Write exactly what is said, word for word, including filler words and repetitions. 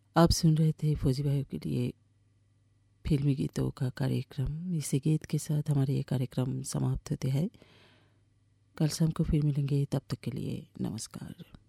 आप सुन रहे थे फौजी भाइयों के लिए फिल्मी गीतों का कार्यक्रम। इसी गीत के साथ हमारे ये कार्यक्रम समाप्त होते हैं। कल शाम को फिर मिलेंगे, तब तक के लिए नमस्कार।